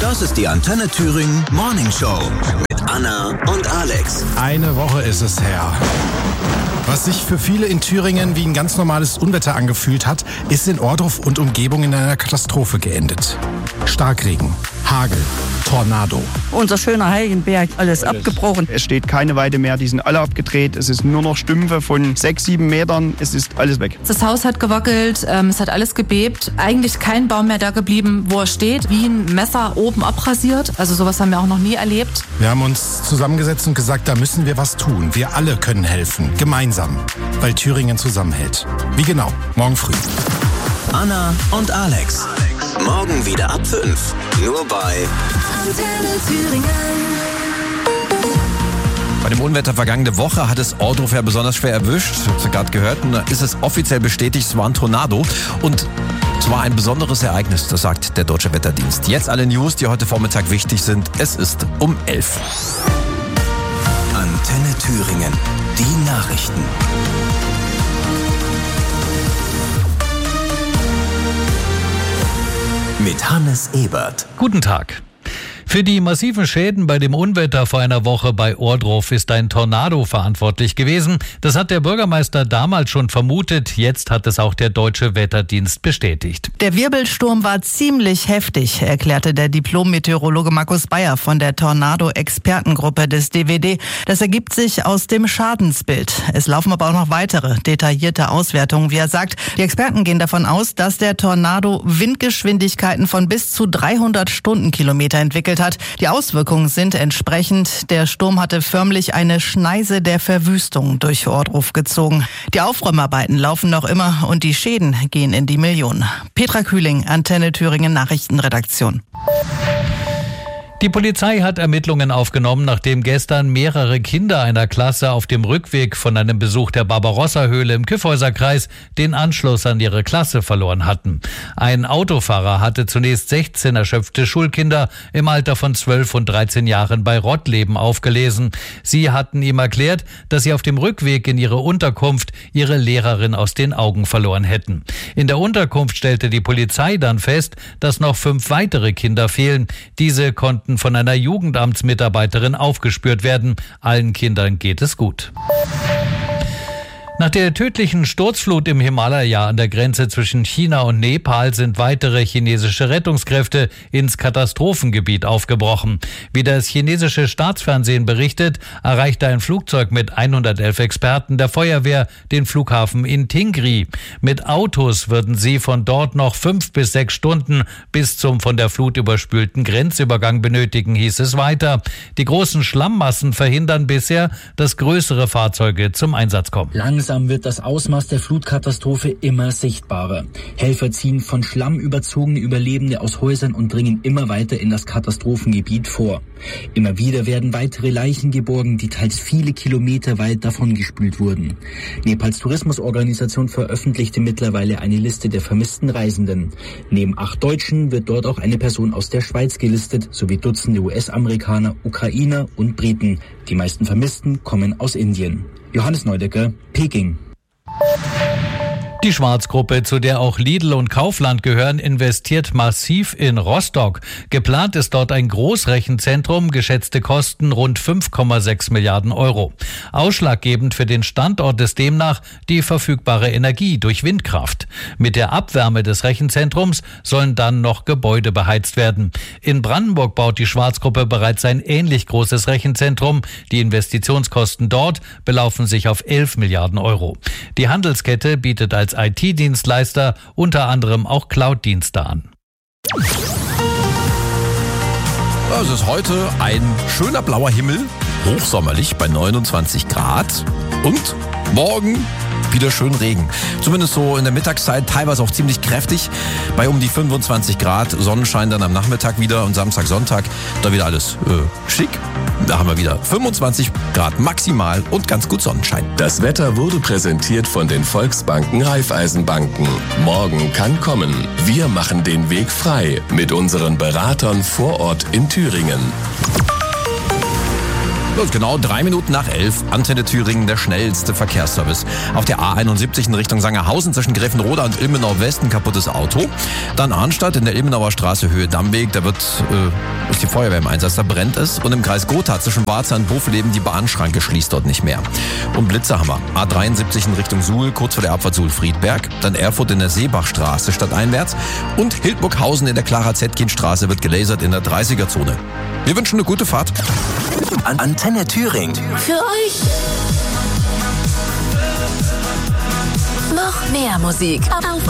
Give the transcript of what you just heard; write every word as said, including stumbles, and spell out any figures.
Das ist die Antenne Thüringen Morning Show mit Anna und Alex. Eine Woche ist es her. Was sich für viele in Thüringen wie ein ganz normales Unwetter angefühlt hat, ist in Ohrdruf und Umgebung in einer Katastrophe geendet. Starkregen, Hagel, Tornado. Unser schöner Heiligenberg, alles, alles abgebrochen. Es steht keine Weide mehr, die sind alle abgedreht. Es ist nur noch Stümpfe von sechs, sieben Metern. Es ist alles weg. Das Haus hat gewackelt, ähm, es hat alles gebebt. Eigentlich kein Baum mehr da geblieben, wo er steht. Wie ein Messer oben abrasiert. Also sowas haben wir auch noch nie erlebt. Wir haben uns zusammengesetzt und gesagt, da müssen wir was tun. Wir alle können helfen. Gemeinsam. Weil Thüringen zusammenhält. Wie genau? Morgen früh. Anna und Alex. Morgen wieder ab fünf. Nur bei Antenne Thüringen. Bei dem Unwetter vergangene Woche hat es Ohrdruf ja besonders schwer erwischt. Ich habe es gerade gehört. Und da ist es offiziell bestätigt, es war ein Tornado. Und es war ein besonderes Ereignis, das sagt der Deutsche Wetterdienst. Jetzt alle News, die heute Vormittag wichtig sind. Es ist um elf. Antenne Thüringen. Die Nachrichten. Mit Hannes Ebert. Guten Tag. Für die massiven Schäden bei dem Unwetter vor einer Woche bei Ohrdruf ist ein Tornado verantwortlich gewesen. Das hat der Bürgermeister damals schon vermutet. Jetzt hat es auch der Deutsche Wetterdienst bestätigt. Der Wirbelsturm war ziemlich heftig, erklärte der Diplom-Meteorologe Markus Bayer von der Tornado-Expertengruppe des D W D. Das ergibt sich aus dem Schadensbild. Es laufen aber auch noch weitere detaillierte Auswertungen, wie er sagt. Die Experten gehen davon aus, dass der Tornado Windgeschwindigkeiten von bis zu dreihundert Stundenkilometer entwickelt hat. Die Auswirkungen sind entsprechend. Der Sturm hatte förmlich eine Schneise der Verwüstung durch Ohrdruf gezogen. Die Aufräumarbeiten laufen noch immer und die Schäden gehen in die Millionen. Petra Kühling, Antenne Thüringen Nachrichtenredaktion. Die Polizei hat Ermittlungen aufgenommen, nachdem gestern mehrere Kinder einer Klasse auf dem Rückweg von einem Besuch der Barbarossa-Höhle im Kyffhäuserkreis den Anschluss an ihre Klasse verloren hatten. Ein Autofahrer hatte zunächst sechzehn erschöpfte Schulkinder im Alter von zwölf und dreizehn Jahren bei Rottleben aufgelesen. Sie hatten ihm erklärt, dass sie auf dem Rückweg in ihre Unterkunft ihre Lehrerin aus den Augen verloren hätten. In der Unterkunft stellte die Polizei dann fest, dass noch fünf weitere Kinder fehlen. Diese konnten von einer Jugendamtsmitarbeiterin aufgespürt werden. Allen Kindern geht es gut. Nach der tödlichen Sturzflut im Himalaya an der Grenze zwischen China und Nepal sind weitere chinesische Rettungskräfte ins Katastrophengebiet aufgebrochen. Wie das chinesische Staatsfernsehen berichtet, erreichte ein Flugzeug mit hundertelf Experten der Feuerwehr den Flughafen in Tingri. Mit Autos würden sie von dort noch fünf bis sechs Stunden bis zum von der Flut überspülten Grenzübergang benötigen, hieß es weiter. Die großen Schlammmassen verhindern bisher, dass größere Fahrzeuge zum Einsatz kommen. Langsam wird das Ausmaß der Flutkatastrophe immer sichtbarer. Helfer ziehen von Schlamm überzogene Überlebende aus Häusern und dringen immer weiter in das Katastrophengebiet vor. Immer wieder werden weitere Leichen geborgen, die teils viele Kilometer weit davongespült wurden. Nepals Tourismusorganisation veröffentlichte mittlerweile eine Liste der vermissten Reisenden. Neben acht Deutschen wird dort auch eine Person aus der Schweiz gelistet, sowie Dutzende U S-Amerikaner, Ukrainer und Briten. Die meisten Vermissten kommen aus Indien. Johannes Neudecker, Peking. Die Schwarz-Gruppe, zu der auch Lidl und Kaufland gehören, investiert massiv in Rostock. Geplant ist dort ein Großrechenzentrum, geschätzte Kosten rund fünf Komma sechs Milliarden Euro. Ausschlaggebend für den Standort ist demnach die verfügbare Energie durch Windkraft. Mit der Abwärme des Rechenzentrums sollen dann noch Gebäude beheizt werden. In Brandenburg baut die Schwarz-Gruppe bereits ein ähnlich großes Rechenzentrum. Die Investitionskosten dort belaufen sich auf elf Milliarden Euro. Die Handelskette bietet als I T-Dienstleister unter anderem auch Cloud-Dienste an. Es ist heute ein schöner blauer Himmel, hochsommerlich bei neunundzwanzig Grad und morgen wieder schön Regen. Zumindest so in der Mittagszeit, teilweise auch ziemlich kräftig, bei um die fünfundzwanzig Grad. Sonnenschein dann am Nachmittag wieder und Samstag, Sonntag, da wieder alles äh, schick. Da haben wir wieder fünfundzwanzig Grad maximal und ganz gut Sonnenschein. Das Wetter wurde präsentiert von den Volksbanken Raiffeisenbanken. Morgen kann kommen. Wir machen den Weg frei mit unseren Beratern vor Ort in Thüringen. Los, genau drei Minuten nach elf. Antenne Thüringen, der schnellste Verkehrsservice. Auf der A einundsiebzig in Richtung Sangerhausen zwischen Grevenroda und Ilmenau West ein kaputtes Auto. Dann Arnstadt in der Ilmenauer Straße Höhe Dammweg. Da wird, äh, ist die Feuerwehr im Einsatz, da brennt es. Und im Kreis Gotha zwischen Warza und Bofeleben die Bahnschranke schließt dort nicht mehr. Und Blitzerhammer. A dreiundsiebzig in Richtung Suhl, kurz vor der Abfahrt Suhl-Friedberg. Dann Erfurt in der Seebachstraße stadteinwärts. Und Hildburghausen in der Clara-Zetkin-Straße wird gelasert in der dreißiger-Zone. Wir wünschen eine gute Fahrt. An Antenne Thüringen. Für euch noch mehr Musik auf